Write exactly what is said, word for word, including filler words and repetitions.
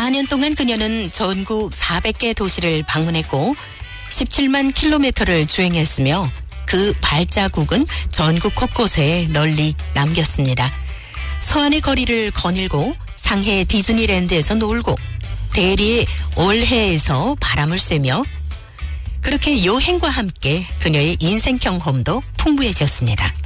사 년 동안 그녀는 전국 사백 개 도시를 방문했고 십칠만 킬로미터를 주행했으며 그 발자국은 전국 곳곳에 널리 남겼습니다. 서안의 거리를 거닐고 상해 디즈니랜드에서 놀고 대리 올해에서 바람을 쐬며 그렇게 여행과 함께 그녀의 인생 경험도 풍부해졌습니다.